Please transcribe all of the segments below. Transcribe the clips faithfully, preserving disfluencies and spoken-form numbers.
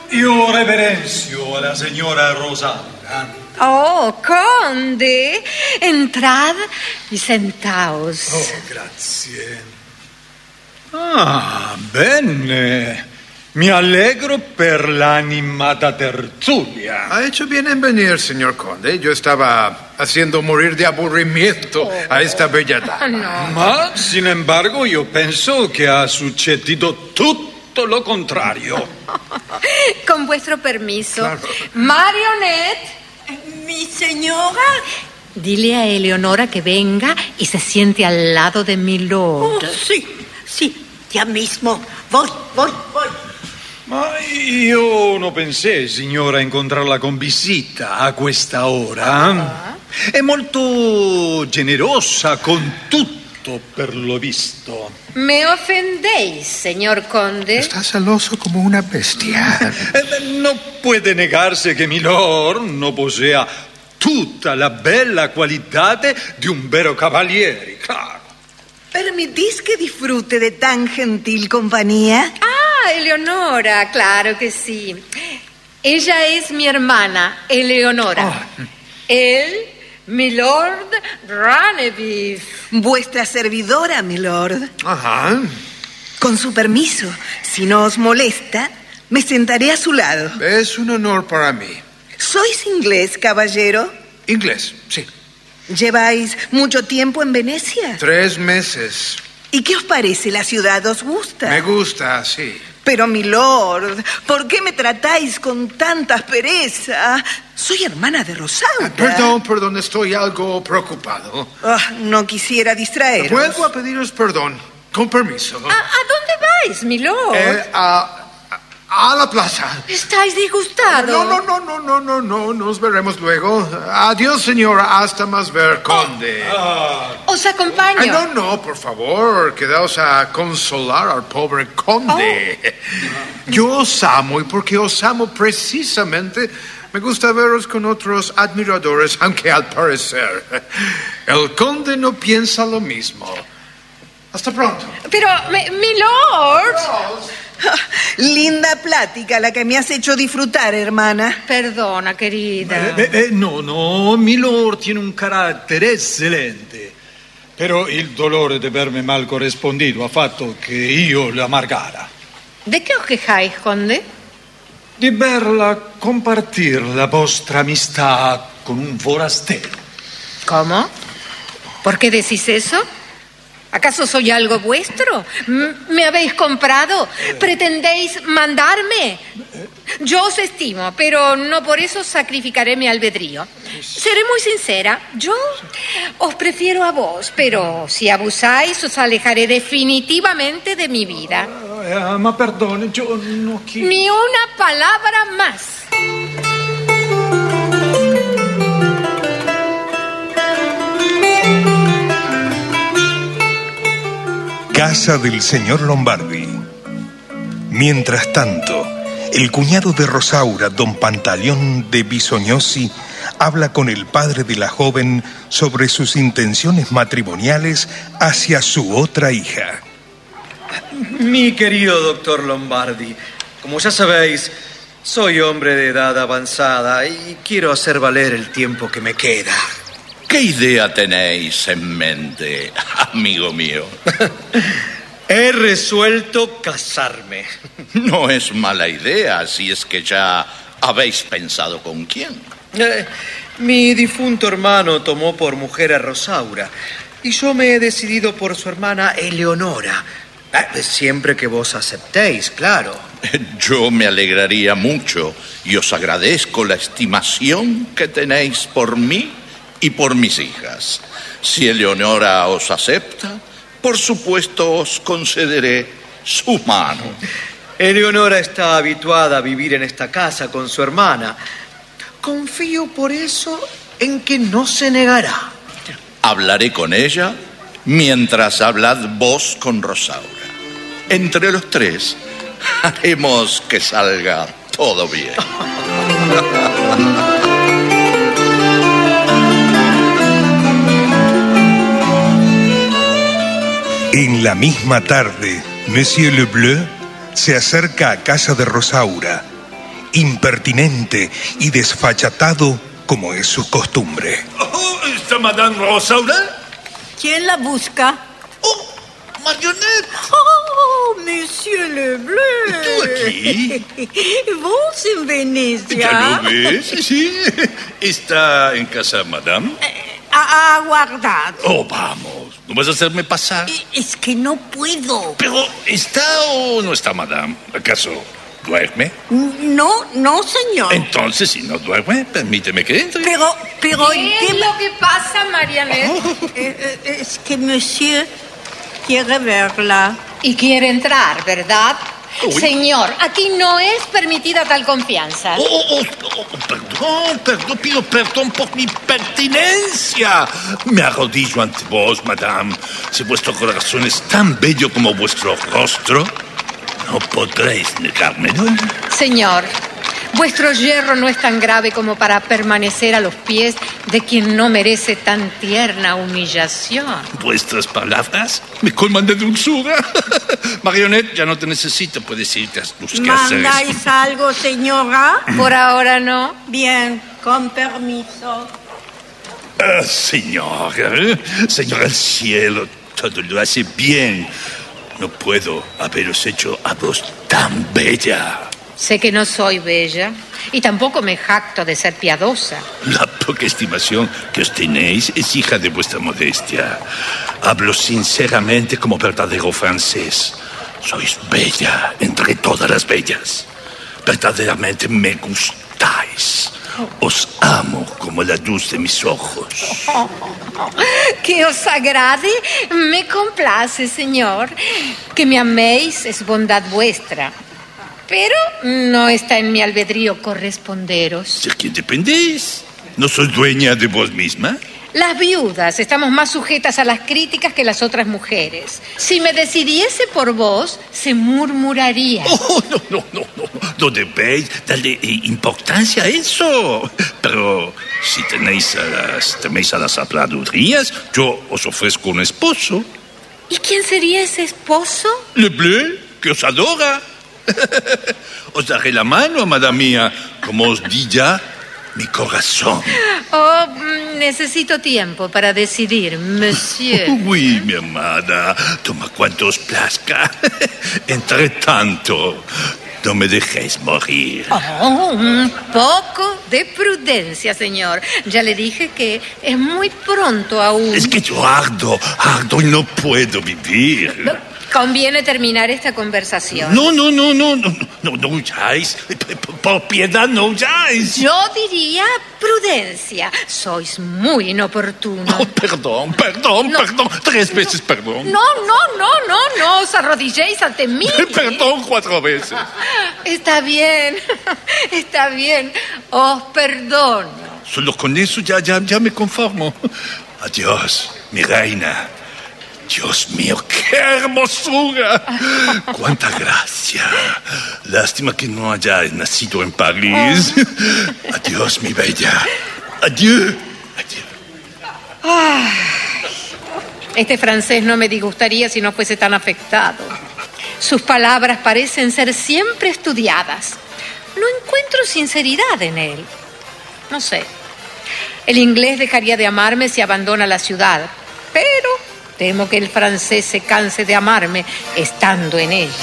Io reverenzio a la signora Rosaura. Oh, conde, entrad y sentaos. Oh, grazie. Ah, bene. Mi allegro per l'animata tertulia. Ha hecho bien en venir, señor conde. Yo estaba haciendo morir de aburrimiento oh. a esta bella dama. No. Ma, sin embargo, io penso che ha successo tutto lo contrario. Con vuestro permiso. Claro. Marionette. Mi señora. Dile a Eleonora que venga y se siente al lado de mi lord. Oh, sí, sí, ya mismo. Voy, voy, voy. Ma io non pensai, signora, incontrarla con visita a questa ora. Ah. È molto generosa con tutto, per lo visto. Me ofendéis, señor conde. Está celoso como una bestia. No puede negarse que mi lord no posea tutta la bella qualità di un vero cavaliere, claro. ¿Permitís que disfrute de tan gentil compañía? Ah, Eleonora, claro que sí. Ella es mi hermana, Eleonora. Oh. Él, mi lord Ranebif. Vuestra servidora, mi lord. Ajá. Con su permiso, si no os molesta, me sentaré a su lado. Es un honor para mí. ¿Sois inglés, caballero? Inglés, sí. ¿Lleváis mucho tiempo en Venecia? Tres meses. ¿Y qué os parece? ¿La ciudad os gusta? Me gusta, sí. Pero, mi lord, ¿por qué me tratáis con tanta aspereza? Soy hermana de Rosaura. Ah, perdón, perdón, estoy algo preocupado. Ah, no quisiera distraeros. Vuelvo a pediros perdón, con permiso. ¿A, a dónde vais, mi lord? Eh, a, a la plaza. ¿Estáis disgustado? No, no, no, no, no, no, no, nos veremos luego. Adiós, señora, hasta más ver, conde. Ah. Os acompaño. Ay, no, no, por favor, quedaos a consolar al pobre conde. Oh. Yo os amo, y porque os amo precisamente, me gusta veros con otros admiradores, aunque al parecer el conde no piensa lo mismo. Hasta pronto. Pero, mi, mi lord... Linda plática la que me has hecho disfrutar, hermana. Perdona, querida. Eh, eh, no, no, mi lord tiene un carattere eccellente. Però il dolore di avermi mal corrispondido ha fatto che io la amargara. ¿De qué os quejáis, conde? Di verla compartir la vostra amistà con un forastero. ¿Cómo? ¿Por qué decís eso? ¿Acaso soy algo vuestro? ¿Me habéis comprado? ¿Pretendéis mandarme? Yo os estimo, pero no por eso sacrificaré mi albedrío. Seré muy sincera, yo os prefiero a vos, pero si abusáis os alejaré definitivamente de mi vida. Uh, ma perdone, yo no quiero... Ni una palabra más. Casa del señor Lombardi. Mientras tanto, el cuñado de Rosaura, don Pantaleón de Bisognosi, habla con el padre de la joven sobre sus intenciones matrimoniales hacia su otra hija. Mi querido doctor Lombardi, como ya sabéis, soy hombre de edad avanzada y quiero hacer valer el tiempo que me queda. ¿Qué idea tenéis en mente, amigo mío? He resuelto casarme. No es mala idea, si es que ya habéis pensado con quién. Eh, mi difunto hermano tomó por mujer a Rosaura y yo me he decidido por su hermana Eleonora. Eh, siempre que vos aceptéis, claro. Yo me alegraría mucho y os agradezco la estimación que tenéis por mí y por mis hijas. Si Eleonora os acepta, por supuesto os concederé su mano. Eleonora está habituada a vivir en esta casa con su hermana. Confío por eso en que no se negará. Hablaré con ella mientras hablad vos con Rosaura. Entre los tres haremos que salga todo bien. En la misma tarde, Monsieur Lebleu se acerca a casa de Rosaura impertinente y desfachatado como es su costumbre. Oh, ¿está Madame Rosaura? ¿Quién la busca? Oh, Marionette. Oh, Monsieur Leblanc. ¿Tú aquí? ¿Vos en Venecia? ¿Ya lo ves? Sí. ¿Está en casa, Madame? Eh, ha aguardado. Oh, vamos. ¿No vas a hacerme pasar? Es que no puedo. Pero, ¿está o no está, Madame? ¿Acaso duerme? No, no, señor. Entonces, si no duerme, permíteme que entre. Pero, pero... ¿Qué es ¿qué lo que pasa, Marianette? Eh, eh, es que Monsieur quiere verla. Y quiere entrar, ¿verdad? Uy. Señor, aquí no es permitida tal confianza. Oh, oh, oh, oh, perdón, perdón, pido perdón por mi pertinencia. Me arrodillo ante vos, Madame. Si vuestro corazón es tan bello como vuestro rostro, no podréis negármelo. Señor, vuestro yerro no es tan grave como para permanecer a los pies de quien no merece tan tierna humillación. Vuestras palabras me colman de dulzura. Marionette, ya no te necesito, puedes irte a tus quehaceres. ¿Mandáis algo, señora? Por ahora no. Bien, con permiso. Ah, señora, ¿eh? Señor del cielo, todo lo hace bien. No puedo haberos hecho a vos tan bella. Sé que no soy bella y tampoco me jacto de ser piadosa. La poca estimación que os tenéis es hija de vuestra modestia. Hablo sinceramente como verdadero francés. Sois bella entre todas las bellas. Verdaderamente me gustáis. Os amo como la luz de mis ojos. Que os agrade, me complace, señor. Que me améis es bondad vuestra. Pero no está en mi albedrío corresponderos. ¿De quién dependéis? ¿No sois dueña de vos misma? Las viudas estamos más sujetas a las críticas que las otras mujeres. Si me decidiese por vos, se murmuraría. Oh, no, no, no, no. No debéis darle eh, importancia a eso. Pero si tenéis a las, teméis a las habladurías, yo os ofrezco un esposo. ¿Y quién sería ese esposo? Leblanc, que os adora. Os daré la mano, madame mía, como os di ya, mi corazón. Oh, necesito tiempo para decidir, monsieur. Oui, mi amada, toma cuanto os plazca. Entre tanto, no me dejéis morir. Oh, un poco de prudencia, señor. Ya le dije que es muy pronto aún. Es que yo ardo, ardo y no puedo vivir. Conviene terminar esta conversación. No, no, no, no, no, no, no huyáis. Por piedad, no huyáis. Yo diría prudencia. Sois muy inoportuno. Oh, perdón, perdón, no, perdón. Tres veces perdón. No, no, no, no, no os arrodilléis ante mí. Perdón cuatro veces. Está bien, está bien. Os perdono. Solo con eso ya, ya, ya me conformo. Adiós, mi reina. Dios mío, qué hermosura. Cuánta gracia. Lástima que no hayáis nacido en París. Oh. Adiós, mi bella. Adiós. Adiós. Ah, este francés no me disgustaría si no fuese tan afectado. Sus palabras parecen ser siempre estudiadas. No encuentro sinceridad en él. No sé. El inglés dejaría de amarme si abandona la ciudad, pero temo que el francés se canse de amarme estando en ella.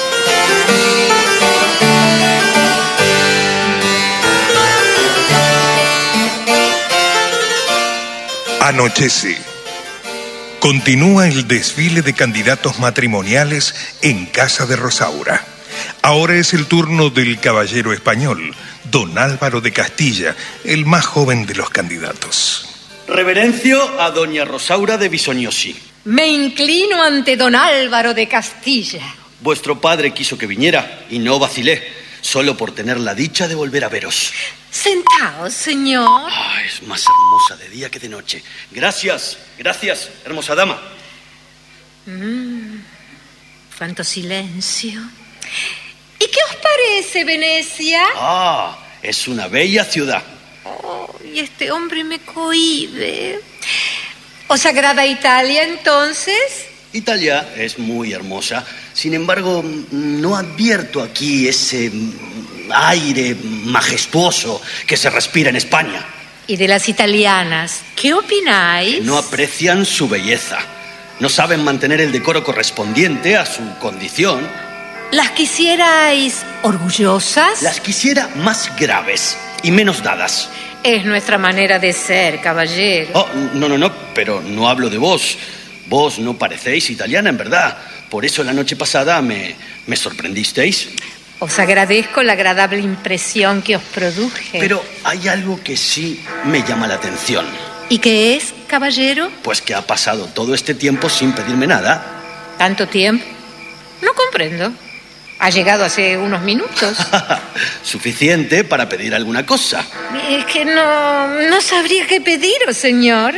Anochece. Continúa el desfile de candidatos matrimoniales en casa de Rosaura. Ahora es el turno del caballero español, don Álvaro de Castilla, el más joven de los candidatos. Reverencio a doña Rosaura de Bisognosi. Me inclino ante don Álvaro de Castilla. Vuestro padre quiso que viniera y no vacilé, solo por tener la dicha de volver a veros. Sentaos, señor. Oh, es más hermosa de día que de noche. Gracias, gracias, hermosa dama. Mm, cuánto silencio. ¿Y qué os parece Venecia? Ah, es una bella ciudad. Oh, y este hombre me cohíbe. ¿Os agrada Italia, entonces? Italia es muy hermosa. Sin embargo, no advierto aquí ese aire majestuoso que se respira en España. ¿Y de las italianas? ¿Qué opináis? No aprecian su belleza. No saben mantener el decoro correspondiente a su condición. ¿Las quisierais orgullosas? Las quisiera más graves y menos dadas. Es nuestra manera de ser, caballero. Oh, no, no, no, pero no hablo de vos. Vos no parecéis italiana, en verdad. Por eso la noche pasada me, me sorprendisteis. Os agradezco la agradable impresión que os produje. Pero hay algo que sí me llama la atención. ¿Y qué es, caballero? Pues que ha pasado todo este tiempo sin pedirme nada. ¿Tanto tiempo? No comprendo. Ha llegado hace unos minutos. Suficiente para pedir alguna cosa. Es que no, no sabría qué pediros, señor.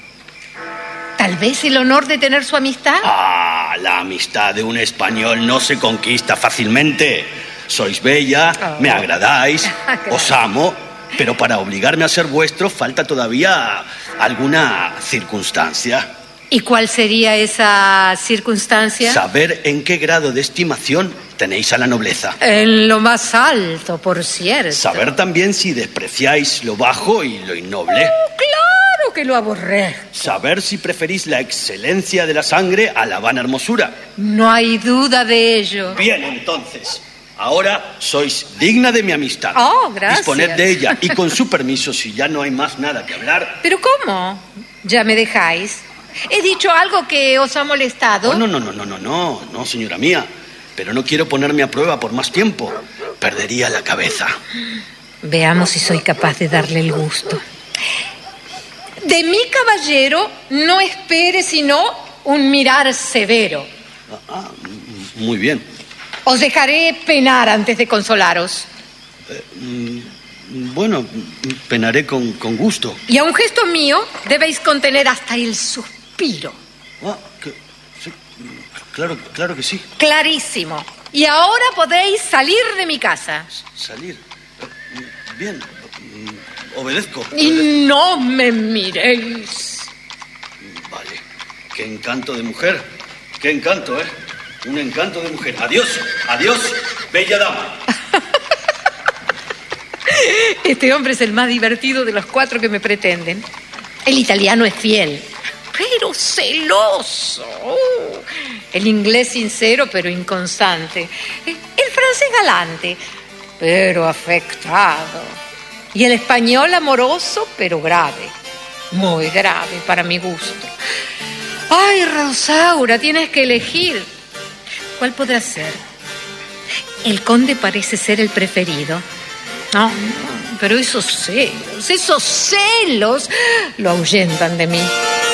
Tal vez el honor de tener su amistad. Ah, la amistad de un español no se conquista fácilmente. Sois bella, oh. me agradáis, os amo, pero para obligarme a ser vuestro falta todavía alguna circunstancia. ¿Y cuál sería esa circunstancia? Saber en qué grado de estimación tenéis a la nobleza. En lo más alto, por cierto. Saber también si despreciáis lo bajo y lo innoble. Oh, claro que lo aborrezco. Saber si preferís la excelencia de la sangre a la vana hermosura. No hay duda de ello. Bien, entonces, ahora sois digna de mi amistad. Oh, gracias. Disponed de ella y con su permiso, si ya no hay más nada que hablar. ¿Pero cómo? ¿Ya me dejáis? ¿He dicho algo que os ha molestado? Oh, no, no, no, no, no, no, no, señora mía. Pero no quiero ponerme a prueba por más tiempo. Perdería la cabeza. Veamos si soy capaz de darle el gusto. De mi caballero no espere sino un mirar severo. Ah, ah, muy bien. Os dejaré penar antes de consolaros. Eh, mm, bueno, penaré con, con gusto. Y a un gesto mío debéis contener hasta el suspiro. Ah, que, sí, claro, claro que sí. Clarísimo. Y ahora podéis salir de mi casa. ¿Salir? Bien, obedezco. Y no me miréis. Vale. Qué encanto de mujer. Qué encanto, ¿eh? Un encanto de mujer. Adiós, adiós, bella dama. Este hombre es el más divertido de los cuatro que me pretenden. El italiano es fiel, pero celoso. Uh, el inglés sincero, pero inconstante. El francés galante, pero afectado. Y el español amoroso, pero grave. Muy grave para mi gusto. Ay, Rosaura, tienes que elegir. ¿Cuál podrá ser? El conde parece ser el preferido. No, pero esos celos, esos celos lo ahuyentan de mí.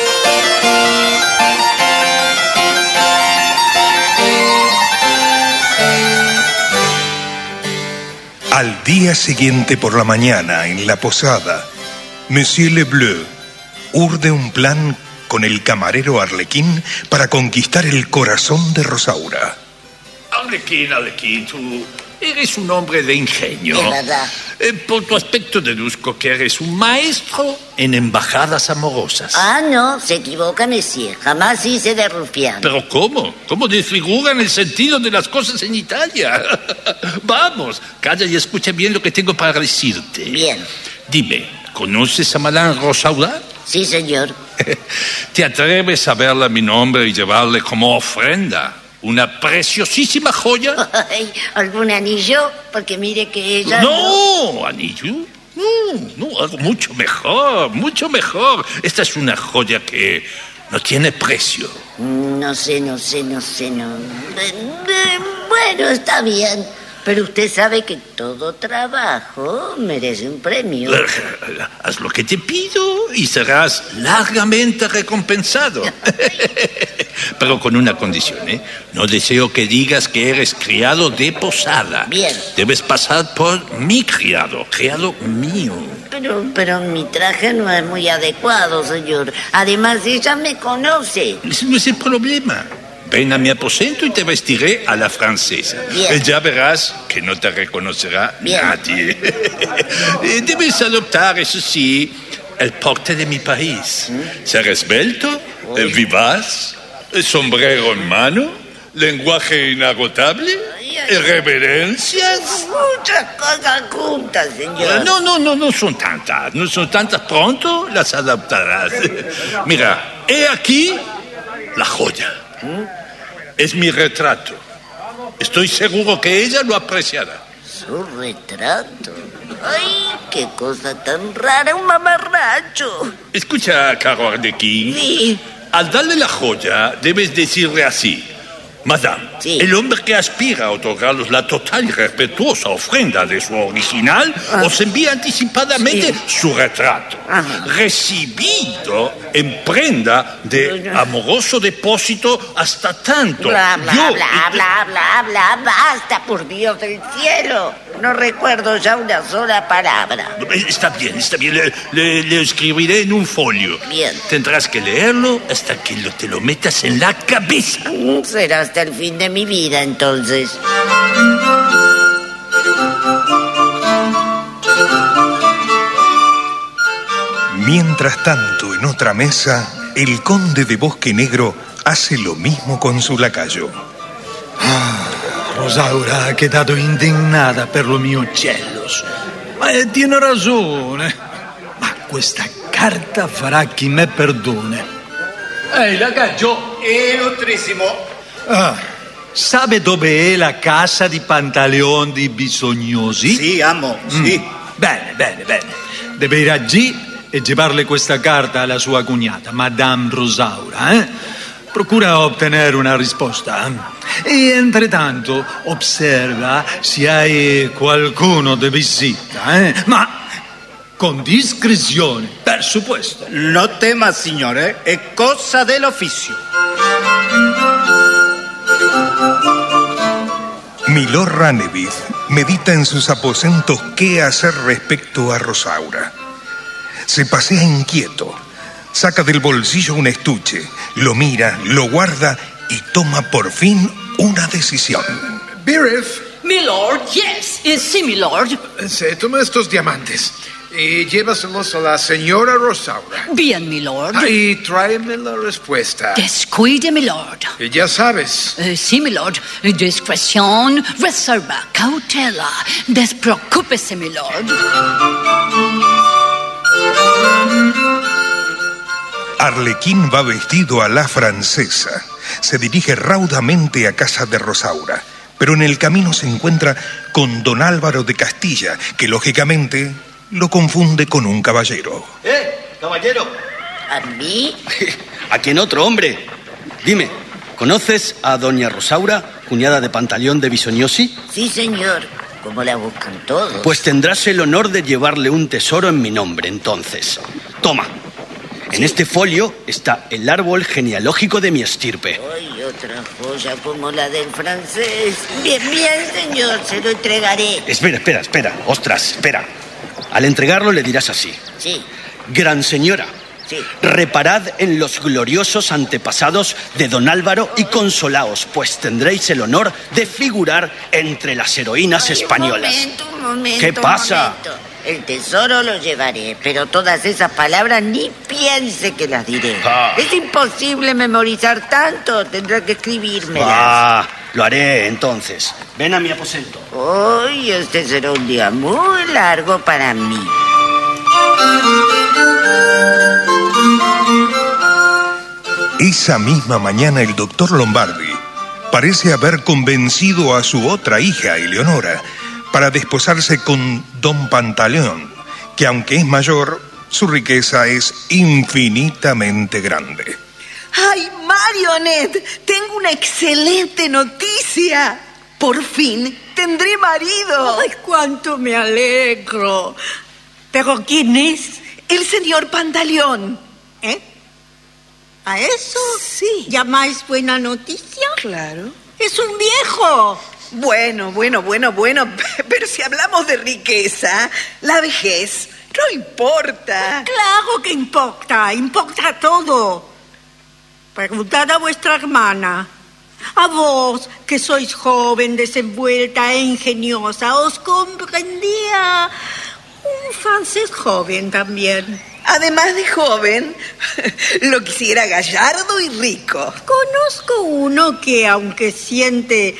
Al día siguiente por la mañana, en la posada, Monsieur Lebleu urde un plan con el camarero Arlequín para conquistar el corazón de Rosaura. Arlequín, Arlequín, tú eres un hombre de ingenio. Es verdad. Eh, por tu aspecto deduzco que eres un maestro en embajadas amorosas. Ah, no, se equivoca, monsieur. Jamás hice de rufián. ¿Pero cómo? ¿Cómo desfiguran el sentido de las cosas en Italia? Vamos, calla y escucha bien lo que tengo para decirte. Bien. Dime, ¿conoces a Madame Rosaura? Sí, señor. ¿Te atreves a verle a mi nombre y llevarle como ofrenda una preciosísima joya? Ay, ¿algún anillo? Porque mire que ella... No, no... ¿anillo? No, no, algo mucho mejor, mucho mejor. Esta es una joya que no tiene precio. No sé, no sé, no sé, no... Bueno, está bien. Pero usted sabe que todo trabajo merece un premio. Haz lo que te pido y serás largamente recompensado. Pero con una condición, ¿eh? No deseo que digas que eres criado de posada. Bien. Debes pasar por mi criado, criado mío. Pero, pero mi traje no es muy adecuado, señor. Además, ella me conoce. Ese no es el problema. Ven a mi aposento y te vestiré a la francesa. Bien. Ya verás que no te reconocerá Bien. nadie. Debes adoptar, eso sí, el porte de mi país. ¿Mm? Ser esbelto, vivaz, sombrero en mano, lenguaje inagotable. Ay, ¿Reverencias? Muchas cosas juntas, señor. No, no, no, no son tantas. No son tantas. Pronto las adaptarás. Mira, he aquí la joya. Es mi retrato. Estoy seguro que ella lo apreciará. ¿Su retrato? ¡Ay, qué cosa tan rara! ¡Un mamarracho! Escucha, caro Arlequín. Sí. Al darle la joya, debes decirle así: Madame, sí. El hombre que aspira a otorgaros la total y respetuosa ofrenda de su original ah. os envía anticipadamente sí. su retrato, Ajá. recibido en prenda de amoroso depósito hasta tanto. Bla, bla, Yo, bla, y... bla, bla, bla, basta, por Dios del cielo. No recuerdo ya una sola palabra. Está bien, está bien. Le, le, le escribiré en un folio. Bien. Tendrás que leerlo hasta que lo, te lo metas en la cabeza. Será hasta el fin de mi vida, entonces. Mientras tanto, en otra mesa, el conde de Bosque Negro hace lo mismo con su lacayo. Ah, Rosaura ha quedato indignata per lo mio uccellos. Ma eh, tiene ragione. Ma questa carta farà chi me perdone. Ehi, lacaggio. Illustrissimo. Ah, sabe dove è la casa di Pantaleon di Bisognosi? Sì, amo, mm. sì. Bene, bene, bene. Deve ir allí e llevarle questa carta alla sua cognata, Madame Rosaura, eh? Procura ottenere una risposta. E entretanto osserva se hai qualcuno di visita, eh? Ma con discrezione, per supuesto. No tema, signore, è cosa dell'ufficio. Milord Ranneville medita en sus aposentos qué hacer respecto a Rosaura. Se pasea inquieto, saca del bolsillo un estuche, lo mira, lo guarda y toma por fin una decisión. Birif. Milord, yes, sí, milord. Se toma estos diamantes y llévaselos a la señora Rosaura. Bien, milord. Ah, y tráeme la respuesta. Descuide, milord. Y ya sabes. Eh, sí, milord. Discreción, reserva, cautela. Despreocúpese, milord. Arlequín va vestido a la francesa. Se dirige raudamente a casa de Rosaura, pero en el camino se encuentra con don Álvaro de Castilla, que lógicamente lo confunde con un caballero. ¡Eh, caballero! ¿A mí? ¿A quién otro, hombre? Dime, ¿conoces a doña Rosaura, cuñada de Pantaleón de Bisognosi? Sí, señor. ¿Cómo la buscan todos? Pues tendrás el honor de llevarle un tesoro en mi nombre, entonces. Toma. En este folio está el árbol genealógico de mi estirpe. ¡Ay, otra joya como la del francés! Bien, bien, señor, se lo entregaré. Espera, espera, espera. Ostras, espera. Al entregarlo le dirás así. Sí. Gran señora, sí. Reparad en los gloriosos antepasados de don Álvaro y consolaos, pues tendréis el honor de figurar entre las heroínas Ay, españolas. Un momento, un momento, ¿Qué pasa? Un momento. El tesoro lo llevaré, pero todas esas palabras ni piense que las diré. Ah. Es imposible memorizar tanto, tendrá que escribírmelas. Ah, lo haré entonces. Ven a mi aposento. Hoy este será un día muy largo para mí. Esa misma mañana el doctor Lombardi parece haber convencido a su otra hija, Eleonora, para desposarse con don Pantaleón, que aunque es mayor, su riqueza es infinitamente grande. ¡Ay, Marionette! Tengo una excelente noticia. Por fin tendré marido. ¡Ay, cuánto me alegro! ¿Pero quién es? El señor Pantaleón. ¿Eh? ¿A eso? Sí. ¿Llamáis buena noticia? Claro. ¡Es un viejo! Bueno, bueno, bueno, bueno, pero si hablamos de riqueza, la vejez no importa. Claro que importa, importa todo. Preguntad a vuestra hermana. A vos, que sois joven, desenvuelta e ingeniosa, os comprendía un francés joven también. Además de joven, lo quisiera gallardo y rico. Conozco uno que, aunque siente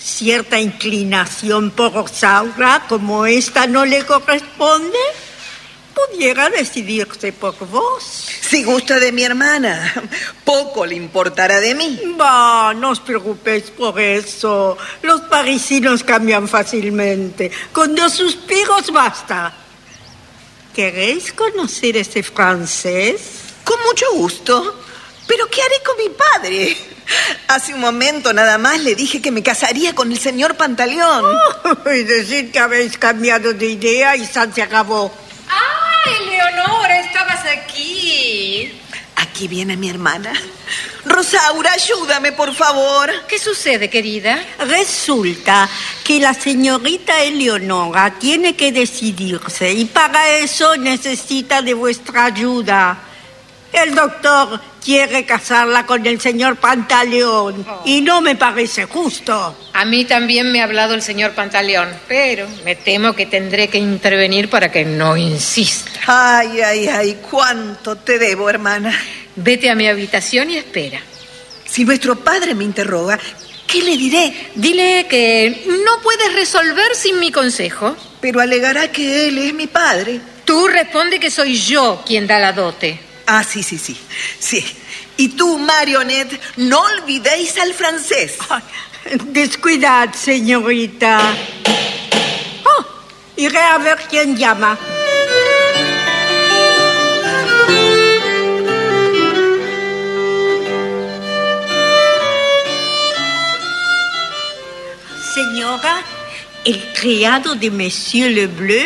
cierta inclinación por Rosaura, como esta no le corresponde, pudiera decidirse por vos. Si gusta de mi hermana, poco le importará de mí. Bah, no os preocupéis por eso. Los parisinos cambian fácilmente. Con dos suspiros basta. ¿Queréis conocer ese francés? Con mucho gusto. ¿Pero qué haré con mi padre? Hace un momento nada más le dije que me casaría con el señor Pantaleón. Oh, y decir que habéis cambiado de idea y se acabó. ¡Ah, Eleonora! Estabas aquí. Aquí viene mi hermana. Rosaura, ayúdame, por favor. ¿Qué sucede, querida? Resulta que la señorita Eleonora tiene que decidirse y para eso necesita de vuestra ayuda. El doctor quiere casarla con el señor Pantaleón oh. y no me parece justo. A mí también me ha hablado el señor Pantaleón, pero me temo que tendré que intervenir para que no insista. Ay, ay, ay, cuánto te debo, hermana. Vete a mi habitación y espera. Si nuestro padre me interroga, ¿qué le diré? Dile que no puedes resolver sin mi consejo. Pero alegará que él es mi padre. Tú responde que soy yo quien da la dote. Ah, sí, sí, sí, sí. Y tú, Marionette, no olvidéis al francés. Ay, descuidad, señorita. Oh, iré a ver quién llama. Señora, el criado de Monsieur Lebleu